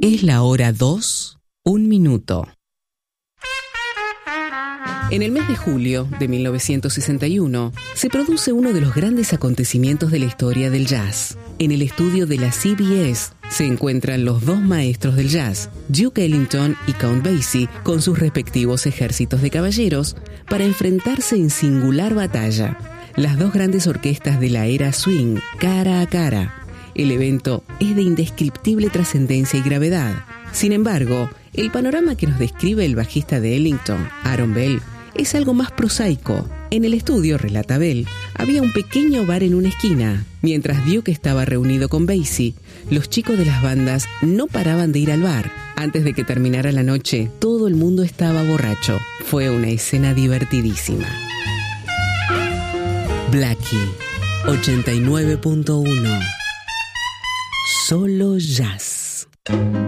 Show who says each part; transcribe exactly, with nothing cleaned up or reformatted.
Speaker 1: Es la hora dos, un minuto. En el mes de julio de mil novecientos sesenta y uno se produce uno de los grandes acontecimientos de la historia del jazz. En el estudio de la C B S se encuentran los dos maestros del jazz, Duke Ellington y Count Basie, con sus respectivos ejércitos de caballeros, para enfrentarse en singular batalla. Las dos grandes orquestas de la era swing, cara a cara. El evento es de indescriptible trascendencia y gravedad. Sin embargo, el panorama que nos describe el bajista de Ellington, Aaron Bell, es algo más prosaico. En el estudio, relata Bell, había un pequeño bar en una esquina. Mientras Duke estaba reunido con Basie, los chicos de las bandas no paraban de ir al bar. Antes de que terminara la noche, todo el mundo estaba borracho. Fue una escena divertidísima. Blackie, ochenta y nueve punto uno. Solo jazz.